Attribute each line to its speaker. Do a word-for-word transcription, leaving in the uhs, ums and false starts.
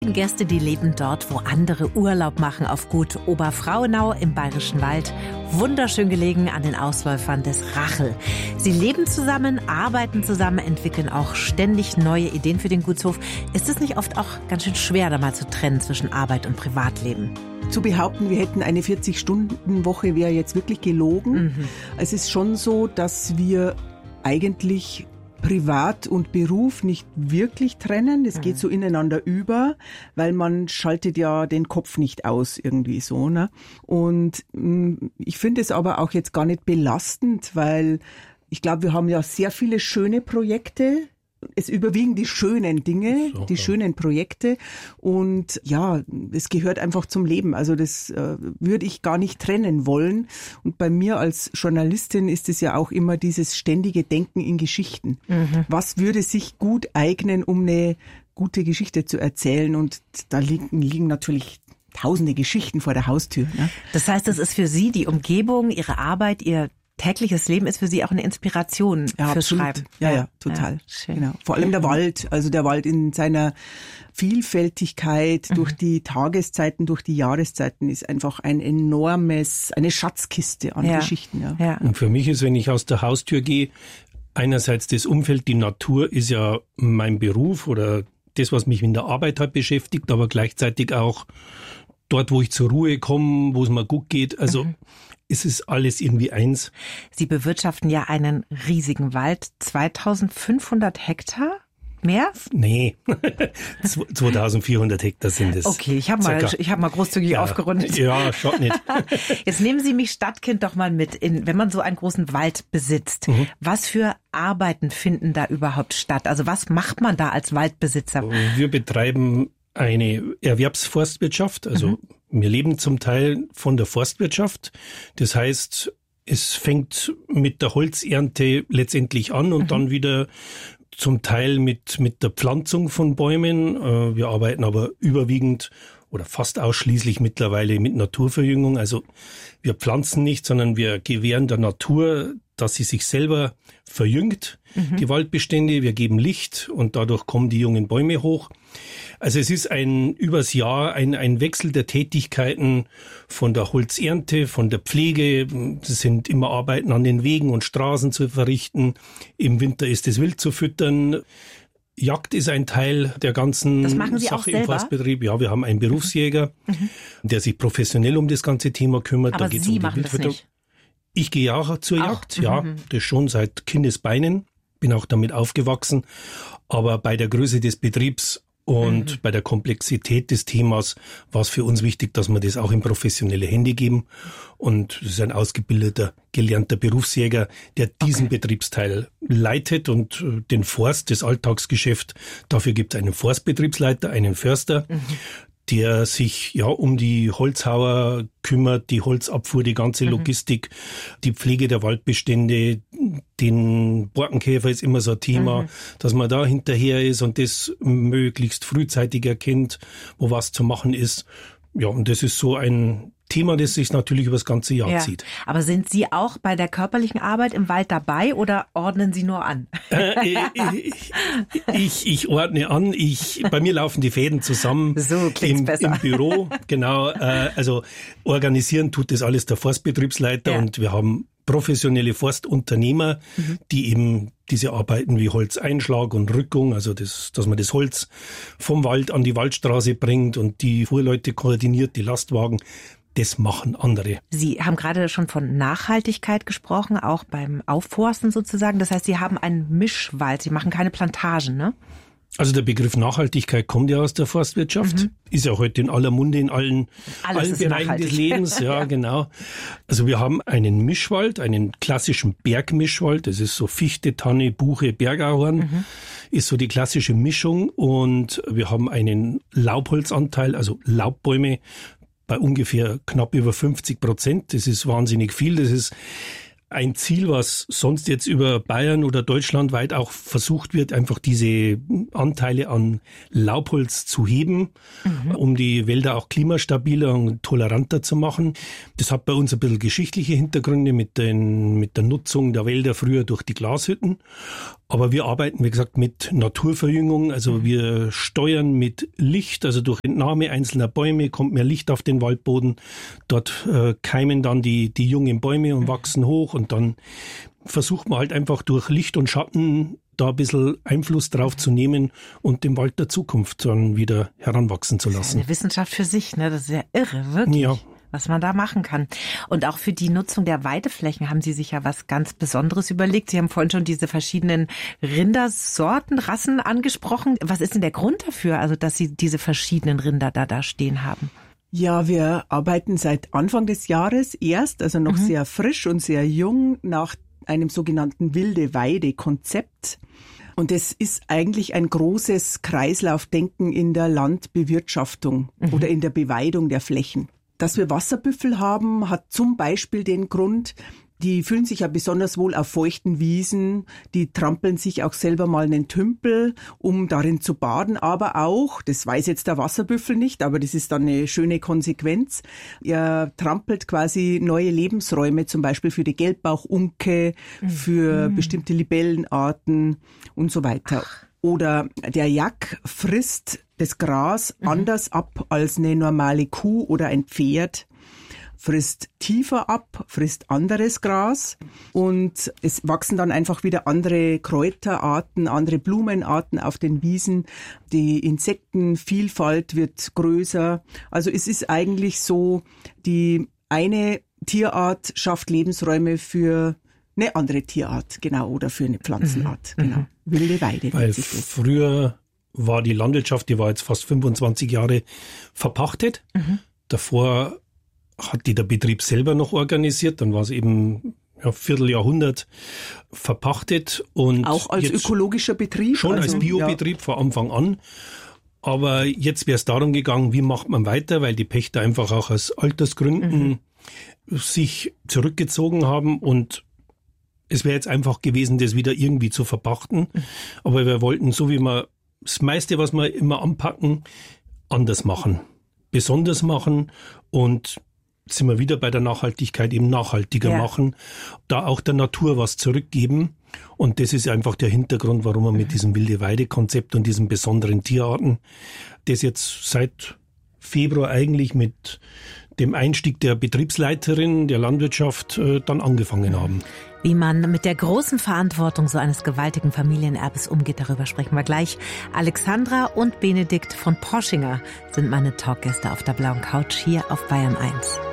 Speaker 1: Gäste, die leben dort, wo andere Urlaub machen, auf Gut Oberfrauenau im Bayerischen Wald. Wunderschön gelegen an den Ausläufern des Rachel. Sie leben zusammen, arbeiten zusammen, entwickeln auch ständig neue Ideen für den Gutshof. Ist es nicht oft auch ganz schön schwer, da mal zu trennen zwischen Arbeit und Privatleben?
Speaker 2: Zu behaupten, wir hätten eine vierzig-Stunden-Woche, wäre jetzt wirklich gelogen. Mhm. Es ist schon so, dass wir eigentlich Privat und Beruf nicht wirklich trennen. Das geht so ineinander über, weil man schaltet ja den Kopf nicht aus irgendwie so, ne? Und mh, ich finde es aber auch jetzt gar nicht belastend, weil ich glaube, wir haben ja sehr viele schöne Projekte. Es überwiegen die schönen Dinge, so, die ja. schönen Projekte und ja, es gehört einfach zum Leben. Also das äh, würde ich gar nicht trennen wollen. Und bei mir als Journalistin ist es ja auch immer dieses ständige Denken in Geschichten. Mhm. Was würde sich gut eignen, um eine gute Geschichte zu erzählen? Und da liegen, liegen natürlich tausende Geschichten vor der Haustür. Ne?
Speaker 1: Das heißt, das ist für Sie die Umgebung, Ihre Arbeit, Ihr tägliches Leben ist für Sie auch eine Inspiration
Speaker 2: ja,
Speaker 1: fürs
Speaker 2: absolut.
Speaker 1: Schreiben.
Speaker 2: Ja, ja, total. Ja, schön. Genau. Vor allem der Wald, also der Wald in seiner Vielfältigkeit mhm. durch die Tageszeiten, durch die Jahreszeiten ist einfach ein enormes, eine Schatzkiste an ja. Geschichten. Ja.
Speaker 3: Ja. Und für mich ist, wenn ich aus der Haustür gehe, einerseits das Umfeld, die Natur ist ja mein Beruf oder das, was mich in der Arbeit halt beschäftigt, aber gleichzeitig auch dort, wo ich zur Ruhe komme, wo es mir gut geht. Also mhm. es ist alles irgendwie eins.
Speaker 1: Sie bewirtschaften ja einen riesigen Wald, zweitausendfünfhundert Hektar? Mehr?
Speaker 3: Nee, zweitausendvierhundert Hektar sind es.
Speaker 1: Okay, ich habe mal, ich hab mal großzügig
Speaker 3: ja,
Speaker 1: aufgerundet.
Speaker 3: Ja, schon nicht.
Speaker 1: Jetzt nehmen Sie mich Stadtkind doch mal mit, in, wenn man so einen großen Wald besitzt. Mhm. Was für Arbeiten finden da überhaupt statt? Also was macht man da als Waldbesitzer?
Speaker 3: Wir betreiben eine Erwerbsforstwirtschaft, also mhm. wir leben zum Teil von der Forstwirtschaft. Das heißt, es fängt mit der Holzernte letztendlich an und mhm. dann wieder zum Teil mit mit der Pflanzung von Bäumen. Wir arbeiten aber überwiegend oder fast ausschließlich mittlerweile mit Naturverjüngung. Also wir pflanzen nicht, sondern wir gewähren der Natur, dass sie sich selber verjüngt, mhm. die Waldbestände. Wir geben Licht und dadurch kommen die jungen Bäume hoch. Also es ist ein übers Jahr ein, ein Wechsel der Tätigkeiten von der Holzernte, von der Pflege. Das sind immer Arbeiten an den Wegen und Straßen zu verrichten. Im Winter ist es Wild zu füttern. Jagd ist ein Teil der ganzen
Speaker 1: das machen Sie
Speaker 3: Sache
Speaker 1: auch selber?
Speaker 3: Im Forstbetrieb. Ja, wir haben einen Berufsjäger, mhm. der sich professionell um das ganze Thema kümmert.
Speaker 1: Aber
Speaker 3: da geht's
Speaker 1: Sie
Speaker 3: um
Speaker 1: machen das nicht?
Speaker 3: Ich gehe auch zur
Speaker 1: auch?
Speaker 3: Jagd, ja,
Speaker 1: mhm.
Speaker 3: das schon seit Kindesbeinen. Bin auch damit aufgewachsen. Aber bei der Größe des Betriebs und mhm. bei der Komplexität des Themas war es für uns wichtig, dass wir das auch in professionelle Hände geben. Und das ist ein ausgebildeter, gelernter Berufsjäger, der diesen okay. Betriebsteil leitet und den Forst, das Alltagsgeschäft. Dafür gibt es einen Forstbetriebsleiter, einen Förster, mhm. der sich ja um die Holzhauer kümmert, die Holzabfuhr, die ganze Logistik, mhm. die Pflege der Waldbestände, den Borkenkäfer ist immer so ein Thema, mhm. dass man da hinterher ist und das möglichst frühzeitig erkennt, wo was zu machen ist. Ja, und das ist so ein Thema, das sich natürlich über das ganze Jahr
Speaker 1: ja.
Speaker 3: zieht.
Speaker 1: Aber sind Sie auch bei der körperlichen Arbeit im Wald dabei oder ordnen Sie nur an?
Speaker 3: Äh, ich, ich, ich ordne an. Ich, bei mir laufen die Fäden zusammen
Speaker 1: so
Speaker 3: im,
Speaker 1: besser.
Speaker 3: im Büro. Genau. Äh, also organisieren tut das alles der Forstbetriebsleiter ja. und wir haben professionelle Forstunternehmer, mhm. die eben diese Arbeiten wie Holzeinschlag und Rückung, also das, dass man das Holz vom Wald an die Waldstraße bringt und die Fuhrleute koordiniert, die Lastwagen, das machen andere.
Speaker 1: Sie haben gerade schon von Nachhaltigkeit gesprochen, auch beim Aufforsten sozusagen. Das heißt, Sie haben einen Mischwald, Sie machen keine Plantagen, ne?
Speaker 3: Also der Begriff Nachhaltigkeit kommt ja aus der Forstwirtschaft, mhm. ist ja heute in aller Munde, in allen, allen Bereichen nachhaltig. Des Lebens. Ja, genau. Also wir haben einen Mischwald, einen klassischen Bergmischwald, das ist so Fichte, Tanne, Buche, Bergahorn, mhm. ist so die klassische Mischung und wir haben einen Laubholzanteil, also Laubbäume, bei ungefähr knapp über fünfzig Prozent. Das ist wahnsinnig viel. Das ist ein Ziel, was sonst jetzt über Bayern oder deutschlandweit auch versucht wird, einfach diese Anteile an Laubholz zu heben, mhm. um die Wälder auch klimastabiler und toleranter zu machen. Das hat bei uns ein bisschen geschichtliche Hintergründe mit, den, mit der Nutzung der Wälder früher durch die Glashütten. Aber wir arbeiten, wie gesagt, mit Naturverjüngung. Also wir steuern mit Licht, also durch Entnahme einzelner Bäume kommt mehr Licht auf den Waldboden. Dort äh, keimen dann die, die jungen Bäume und wachsen hoch. Und dann versucht man halt einfach durch Licht und Schatten da ein bisschen Einfluss drauf zu nehmen und den Wald der Zukunft dann wieder heranwachsen zu lassen. Das ist
Speaker 1: eine Wissenschaft für sich, ne? Das ist ja irre, wirklich. Ja. Was man da machen kann. Und auch für die Nutzung der Weideflächen haben Sie sich ja was ganz Besonderes überlegt. Sie haben vorhin schon diese verschiedenen Rindersorten, Rassen angesprochen. Was ist denn der Grund dafür, also dass Sie diese verschiedenen Rinder da da stehen haben?
Speaker 2: Ja, wir arbeiten seit Anfang des Jahres erst, also noch mhm. sehr frisch und sehr jung, nach einem sogenannten Wilde-Weide-Konzept. Und es ist eigentlich ein großes Kreislaufdenken in der Landbewirtschaftung mhm. oder in der Beweidung der Flächen. Dass wir Wasserbüffel haben, hat zum Beispiel den Grund, die fühlen sich ja besonders wohl auf feuchten Wiesen, die trampeln sich auch selber mal einen Tümpel, um darin zu baden, aber auch, das weiß jetzt der Wasserbüffel nicht, aber das ist dann eine schöne Konsequenz, er trampelt quasi neue Lebensräume, zum Beispiel für die Gelbbauchunke, für mhm. bestimmte Libellenarten und so weiter. Ach. Oder der Jack frisst das Gras mhm. anders ab als eine normale Kuh oder ein Pferd, frisst tiefer ab, frisst anderes Gras und es wachsen dann einfach wieder andere Kräuterarten, andere Blumenarten auf den Wiesen. Die Insektenvielfalt wird größer. Also es ist eigentlich so, die eine Tierart schafft Lebensräume für eine andere Tierart, genau, oder für eine Pflanzenart, mhm. genau. Wilde Weide.
Speaker 3: Weil früher war die Landwirtschaft, die war jetzt fast fünfundzwanzig Jahre verpachtet. Mhm. Davor hat die der Betrieb selber noch organisiert, dann war es eben ja, Vierteljahrhundert verpachtet. Und
Speaker 2: auch als ökologischer Betrieb?
Speaker 3: Schon also, als Biobetrieb ja. von Anfang an. Aber jetzt wäre es darum gegangen, wie macht man weiter, weil die Pächter einfach auch aus Altersgründen mhm. sich zurückgezogen haben und es wäre jetzt einfach gewesen, das wieder irgendwie zu verpachten. Aber wir wollten, so wie wir das meiste, was wir immer anpacken, anders machen. Besonders machen und sind wir wieder bei der Nachhaltigkeit, eben nachhaltiger ja. machen. Da auch der Natur was zurückgeben. Und das ist einfach der Hintergrund, warum wir mit diesem Wilde-Weide-Konzept und diesen besonderen Tierarten, das jetzt seit Februar eigentlich mit dem Einstieg der Betriebsleiterin der Landwirtschaft äh, dann angefangen haben.
Speaker 1: Wie man mit der großen Verantwortung so eines gewaltigen Familienerbes umgeht, darüber sprechen wir gleich. Alexandra und Benedikt von Poschinger sind meine Talkgäste auf der blauen Couch hier auf Bayern eins.